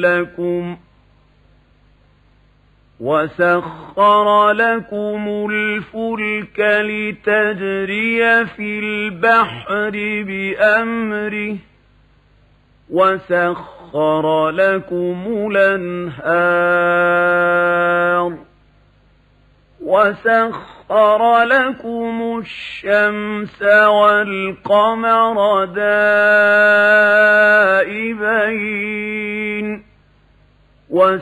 لكم وسخر لكم الفلك لتجري في البحر بأمره وسخر لكم الأنهار وسخر لكم الشمس والقمر دائبين